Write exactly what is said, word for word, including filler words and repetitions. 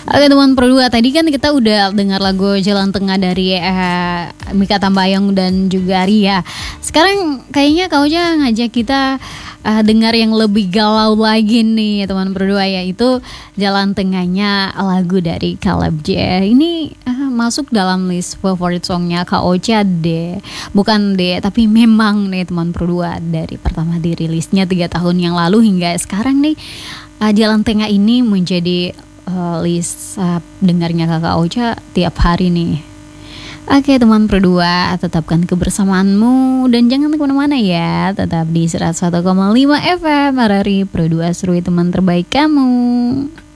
Oke teman berdua, tadi kan kita udah dengar lagu Jalan Tengah dari eh, Mikha Tambayong dan juga Ria. Sekarang kayaknya Kak Ocha ngajak kita eh, dengar yang lebih galau lagi nih teman berdua, yaitu Jalan Tengahnya lagu dari Caleb J. Ini eh, masuk dalam list favorit songnya Kak Ocha deh. Bukan deh, tapi memang nih teman berdua, dari pertama dirilisnya tiga tahun yang lalu hingga sekarang nih, eh, Jalan Tengah ini menjadi Uh, list uh, dengarnya Kakak Ocha tiap hari nih. Oke teman berdua, tetapkan kebersamaanmu dan jangan kemana-mana ya. Tetap di seratus satu koma lima F M R R I Pro dua Serui teman terbaik kamu.